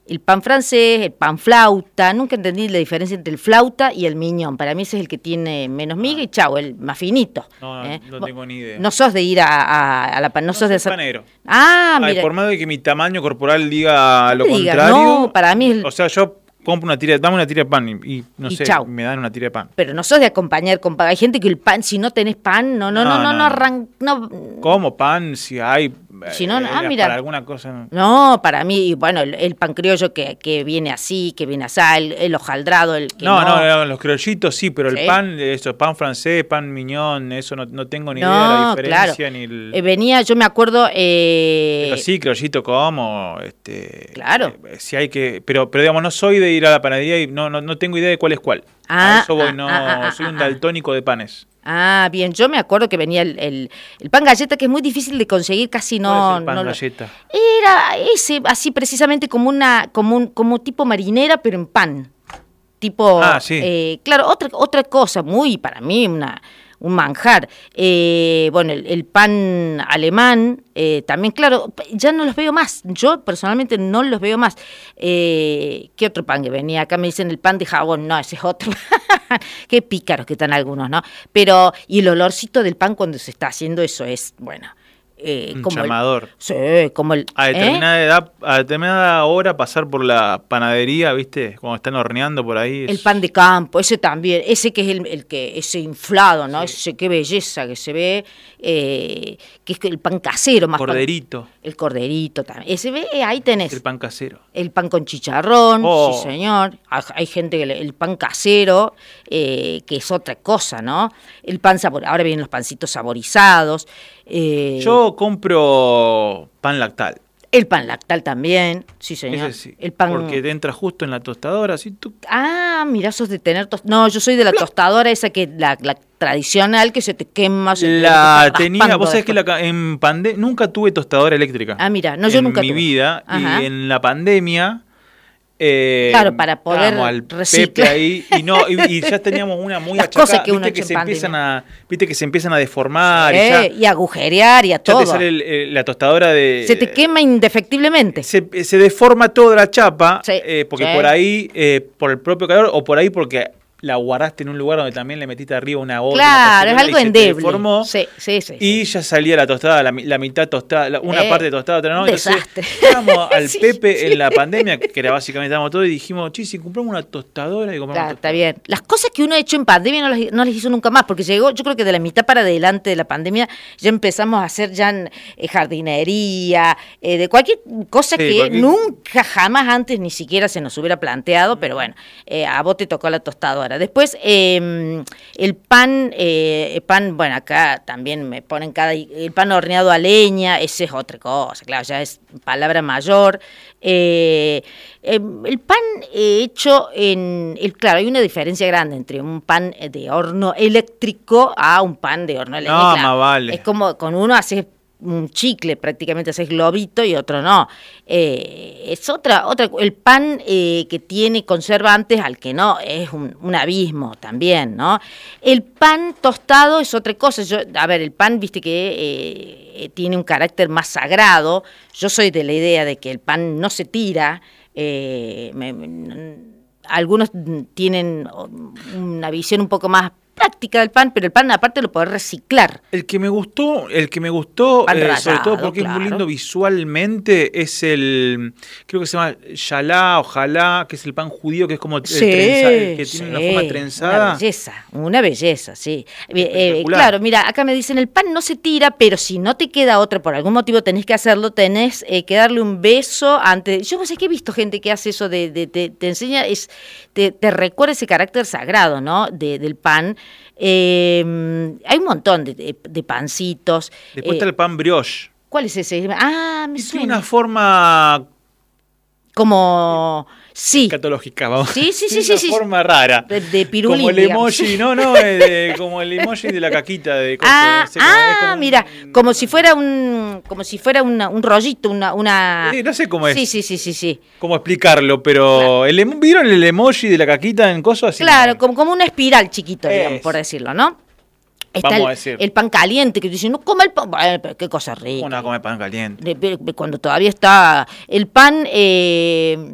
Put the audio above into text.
el pan francés, el pan flauta. Nunca entendí la diferencia entre el flauta y el mignon. Para mí ese es el que tiene menos miga y chau, el más finito. No tengo ni idea. No sos de ir a la pan, no sos de hacer... panero. Mira. Por más de que mi tamaño corporal diga lo contrario. No, para mí... O sea, yo compro dame una tira de pan y no sé, chau. me dan una tira de pan. Pero no sos de acompañar con pan. Hay gente que el pan, si no tenés pan, no. ¿Cómo pan? Si hay... Si no, mira. Para alguna cosa. No, para mí, bueno, el pan criollo que viene así, que viene así, el hojaldrado, el que no, los criollitos sí, pero el pan, pan francés, pan mignon, eso no tengo ni idea de la diferencia. Claro. Ni venía, yo me acuerdo... Pero sí, criollito como, Claro. Si hay que... Pero digamos, no soy de ir a la panadería y no tengo idea de cuál es cuál. A eso voy, soy un daltónico de panes. Bien, yo me acuerdo que venía el pan galleta, que es muy difícil de conseguir, casi no... ¿Cuál es el pan galleta? Era ese, así precisamente como tipo marinera, pero en pan. Tipo... sí. Claro, otra cosa, muy, para mí, un manjar. Bueno, el pan alemán, también, claro, ya no los veo más. Yo personalmente no los veo más. ¿Qué otro pan que venía? Acá me dicen el pan de jabón. No, ese es otro. Qué pícaros que están algunos, ¿no? Pero, y el olorcito del pan cuando se está haciendo eso es, bueno... como llamador. Sí, como el... A determinada edad, a determinada hora pasar por la panadería, ¿viste? Cuando están horneando por ahí. El pan de campo, ese también, ese que es el que, ese inflado, ¿no? Sí. Ese, qué belleza que se ve, que es el pan casero más. Corderito. El corderito también. Ese ahí tenés. El pan casero. El pan con chicharrón, sí señor. Hay gente que el pan casero, que es otra cosa, ¿no? El pan ahora vienen los pancitos saborizados. Yo compro pan lactal. El pan lactal también, sí señor. Ese sí, el pan... porque te entra justo en la tostadora, así tú. Mirá, sos de tener No, yo soy de la tostadora esa que la tradicional que se te quema. La tenía, vos sabés que en pandemia nunca tuve tostadora eléctrica. Mira, no, yo nunca tuve. En mi vida. Ajá. Y en la pandemia... claro, para poder reciclar ahí y ya teníamos una muy las achacada, cosas que uno viste que se empiezan a deformar y agujerear y a todo. Ya te sale la tostadora se te quema indefectiblemente. Se deforma toda la chapa, porque por ahí por el propio calor o por ahí porque la guardaste en un lugar donde también le metiste arriba una olla. Claro, es algo endeble. Deformó, sí. Y ya salía la tostada, la mitad tostada, una parte tostada, otra no. Desastre. Entonces, estábamos al Pepe en la pandemia, que era básicamente estábamos todos, y dijimos, si compramos una tostadora y compramos claro, está bien. Las cosas que uno ha hecho en pandemia no las hizo nunca más, porque yo creo que de la mitad para adelante de la pandemia ya empezamos a hacer jardinería, de cualquier cosa nunca jamás antes ni siquiera se nos hubiera planteado, pero bueno, a vos te tocó la tostadora. Después, el pan, bueno, acá también me ponen el pan horneado a leña, ese es otra cosa, claro, ya es palabra mayor. El pan hecho claro, hay una diferencia grande entre un pan de horno eléctrico a un pan de horno eléctrico. No, claro, más vale. Es como con uno haces un chicle, prácticamente haces globito y otro no. Es otra, el pan que tiene conservantes al que no, es un abismo también, ¿no? El pan tostado es otra cosa. El pan, viste que tiene un carácter más sagrado. Yo soy de la idea de que el pan no se tira. Algunos tienen una visión un poco más práctica del pan, pero el pan aparte lo podés reciclar. El que me gustó, rallado, sobre todo porque es muy lindo visualmente, es creo que se llama yalá o jalá, que es el pan judío, que es como el que tiene una forma trenzada. Una belleza, sí. Claro, mira, acá me dicen, el pan no se tira, pero si no te queda otra, por algún motivo tenés que hacerlo, tenés que darle un beso antes. Yo sé que he visto gente que hace eso te enseña, te recuerda ese carácter sagrado, ¿no? Del pan. Hay un montón de pancitos. Después está el pan brioche. ¿Cuál es ese? Me suena. Tiene una forma como... Sí. Escatológica, vamos. Sí. Una forma rara. De pirulín, como el emoji, digamos. como el emoji de la caquita de cosas. Mira, como si fuera un rollito, una... Sí, no sé cómo es. Sí. Cómo explicarlo, pero claro. ¿Vieron el emoji de la caquita en cosas así? Claro, como una espiral chiquito, digamos, por decirlo, ¿no? Está el pan caliente, que dicen, no come el pan, pero qué cosa rica. Uno come pan caliente. Cuando todavía está el pan,